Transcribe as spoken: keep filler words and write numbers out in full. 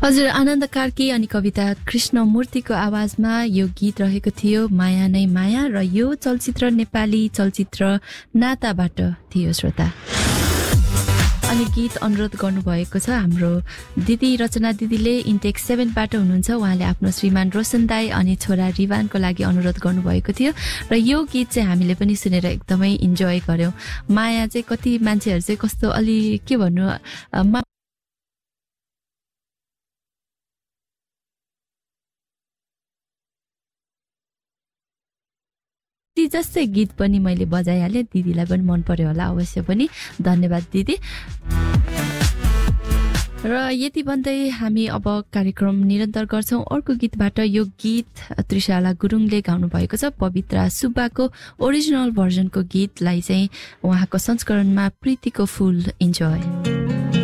हजुर आनन्द कार्की अनि कविता कृष्णमूर्तिको आवाजमा यो गीत रहेको थियो माया नै माया र यो चलचित्र नेपाली चलचित्र नाताबाट थियो श्रोता। अनि गीत अनुरोध गर्नुभएको छ हाम्रो दिदी रचना दिदीले इन्टेक सेभेनबाट हुनुहुन्छ। उहाँले आफ्नो श्रीमान रोशन दाई अनि छोरा रिवानको लागि अनुरोध गर्नुभएको थियो र यो गीत चाहिँ हामीले पनि सुनेर एकदमै इन्जोय गर्यौं। माया चाहिँ कति मान्छेहरू चाहिँ कस्तो अलि के भन्नु जस्तै गीत पनि मैले बजाइहालेँ। दिदीलाई पनि मन पर्यो होला अवश्य पनि। धन्यवाद दिदी। र यति भन्दै हामी अब कार्यक्रम निरन्तर गर्छौं अर्को गीतबाट। यो गीत त्रिशाला गुरुङले गाउनु भएको छ। पवित्रा सुब्बाको ओरिजिनल भर्जनको गीतलाई चाहिँ उहाँको संस्करणमा प्रीतिको फूल इन्जोय।